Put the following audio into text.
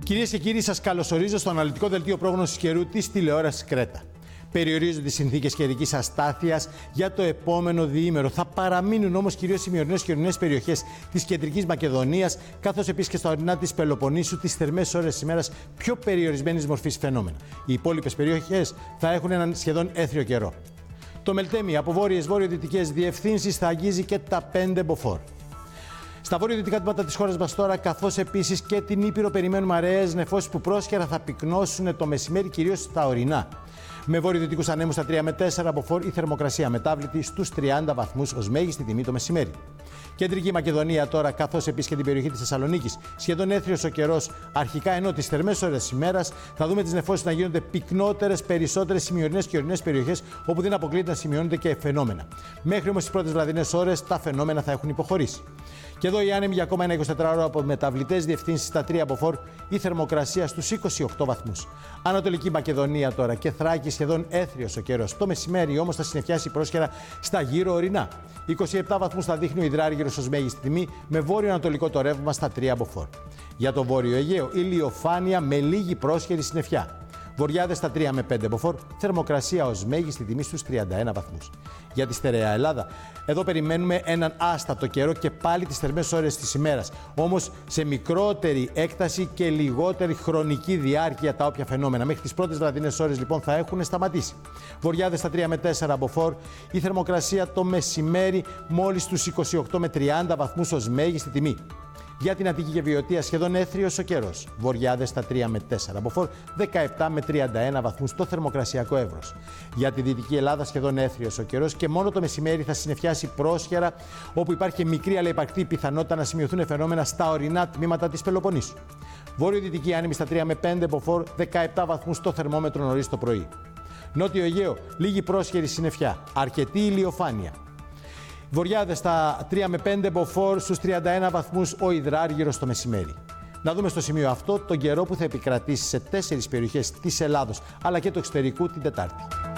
Κυρίες και κύριοι, σας καλωσορίζω στο αναλυτικό δελτίο πρόγνωσης καιρού της τηλεόρασης Κρέτα. Περιορίζονται οι συνθήκες καιρικής αστάθειας για το επόμενο διήμερο. Θα παραμείνουν όμως κυρίως οι μειωρινές και ορεινές περιοχές της κεντρικής Μακεδονίας, καθώς επίσης και στα ορεινά της Πελοποννήσου, τις θερμές ώρες της ημέρας πιο περιορισμένης μορφής φαινόμενα. Οι υπόλοιπες περιοχές θα έχουν έναν σχεδόν έθριο καιρό. Το Μελτέμι από βόρειες βορειοδυτικές διευθύνσεις θα αγγίζει και τα 5 μποφόρ. Στα βορειοδυτικά τμήματα της χώρας μας τώρα, καθώς επίσης και την Ήπειρο, περιμένουμε αραιές νεφώσεις που πρόσχερα θα πυκνώσουν το μεσημέρι, κυρίως στα ορεινά. Με βορειοδυτικούς ανέμους στα 3 με 4 μποφόρ, η θερμοκρασία μετάβλητη στους 30 βαθμούς ως μέγιστη τιμή το μεσημέρι. Κεντρική Μακεδονία τώρα, καθώς επίσης και την περιοχή της Θεσσαλονίκης, σχεδόν έθριος ο καιρός αρχικά, ενώ τις θερμές ώρες της ημέρας θα δούμε τις νεφώσεις να γίνονται πυκνότερες, περισσότερες σημειωρινές και ορεινές περιοχές, όπου δεν αποκλείεται να σημειώνονται και φαινόμενα. Μέχρι όμως τις πρώτες βραδινές ώρες τα φαινόμενα θα έχουν υποχωρήσει. Και εδώ οι άνεμοι για ακόμα ένα 24ωρο από μεταβλητές διευθύνσεις στα 3 μποφόρ, η θερμοκρασία στους 28 βαθμούς. Ανατολική Μακεδονία τώρα και Θράκη, σχεδόν έθριος ο καιρός. Το μεσημέρι όμως θα συννεφιάσει πρόσχερα στα γύρω ορεινά. 27 βαθμούς θα δείχνει ο υδράργυρος ως μέγιστη τιμή, με βόρειο-ανατολικό το ρεύμα στα 3 μποφόρ. Για το βόρειο Αιγαίο, ηλιοφάνεια με λίγη πρόσχερη συννεφιά. Βοριάδες στα 3 με 5 μποφόρ, θερμοκρασία ως μέγιστη τιμή στους 31 βαθμούς. Για τη στερεά Ελλάδα, εδώ περιμένουμε έναν άστατο καιρό και πάλι τις θερμές ώρες της ημέρας. Όμως σε μικρότερη έκταση και λιγότερη χρονική διάρκεια τα όποια φαινόμενα. Μέχρι τις πρώτες βραδινές ώρες λοιπόν θα έχουν σταματήσει. Βοριάδες στα 3 με 4 μποφόρ, η θερμοκρασία το μεσημέρι μόλις στους 28 με 30 βαθμούς ως μέγιστη τιμή. Για την Αττική και Βιωτία σχεδόν έθριος ο καιρός. Βοριάδες στα 3 με 4 μποφόρ, 17 με 31 βαθμούς το θερμοκρασιακό εύρος. Για τη Δυτική Ελλάδα σχεδόν έθριος ο καιρός και μόνο το μεσημέρι θα συννεφιάσει πρόσχερα, όπου υπάρχει και μικρή αλλά υπαρκτή πιθανότητα να σημειωθούν φαινόμενα στα ορεινά τμήματα της Πελοποννήσου. Βόρειο-δυτική άνεμη στα 3 με 5 μποφόρ, 17 βαθμούς το θερμόμετρο νωρίς το πρωί. Νότιο Αιγαίο, λίγη πρόσχερη συννεφιά, αρκετή ηλιοφάνεια. Βοριάδες στα 3 με 5 μποφόρ, στους 31 βαθμούς ο υδράργυρος το μεσημέρι. Να δούμε στο σημείο αυτό τον καιρό που θα επικρατήσει σε 4 περιοχές της Ελλάδος αλλά και του εξωτερικού την Τετάρτη.